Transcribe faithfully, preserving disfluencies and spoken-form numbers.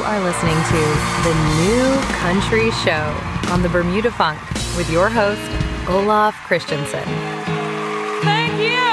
are listening to The New Country Show on the Bermuda Funk with your host, Olaf Christensen. Thank you.